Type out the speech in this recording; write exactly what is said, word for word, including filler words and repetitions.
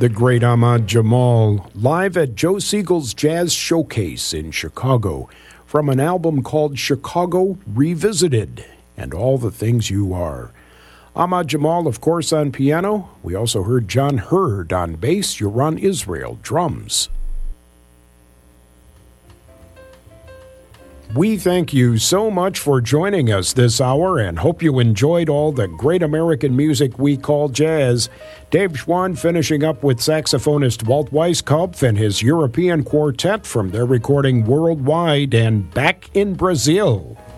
The great Ahmad Jamal, live at Joe Siegel's Jazz Showcase in Chicago, from an album called Chicago Revisited, and All the Things You Are. Ahmad Jamal, of course, on piano. We also heard John Hurd on bass, Yoran Israel, drums. We thank you so much for joining us this hour and hope you enjoyed all the great American music we call jazz. Dave Schwann finishing up with saxophonist Walt Weiskopf and his European quartet from their recording Worldwide and Back in Brazil.